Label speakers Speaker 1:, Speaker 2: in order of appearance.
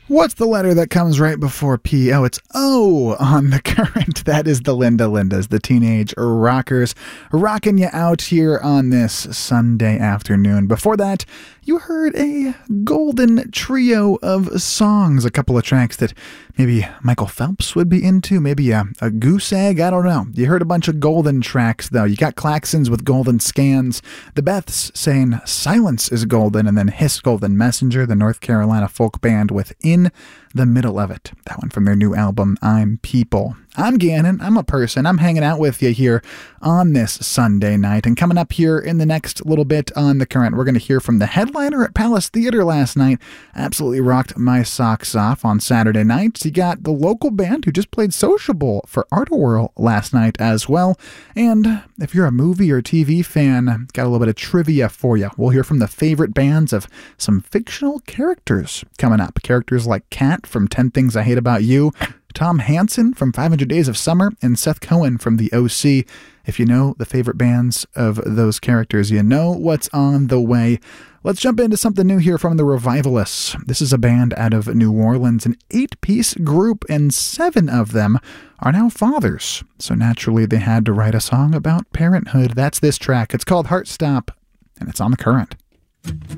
Speaker 1: What's the letter that comes right before P? Oh, it's O on the current. That is the Linda Lindas, the Teenage Rockers, rocking you out here on this Sunday afternoon. Before that, you heard a golden trio of songs, a couple of tracks that maybe Michael Phelps would be into, maybe a goose egg, I don't know. You heard a bunch of golden tracks, though. You got Klaxons with Golden Scans, the Beths saying Silence is Golden, and then Hiss Golden Messenger, the North Carolina folk band with In the Middle of It. That one from their new album, I'm People. I'm Gannon. I'm a person. I'm hanging out with you here on this Sunday night. And coming up here in the next little bit on The Current, we're going to hear from the headliner at Palace Theater last night. Absolutely rocked my socks off on Saturday nights. You got the local band who just played Sociable for Art-A-Whirl last night as well. And if you're a movie or TV fan, got a little bit of trivia for you. We'll hear from the favorite bands of some fictional characters coming up. Characters like Kat from 10 Things I Hate About You, Tom Hansen from 500 Days of Summer, and Seth Cohen from The O.C. If you know the favorite bands of those characters, you know what's on the way. Let's jump into something new here from the Revivalists. This is a band out of New Orleans, an 8-piece group, and 7 of them are now fathers. So naturally, they had to write a song about parenthood. That's this track. It's called Heart Stop, and it's on The Current.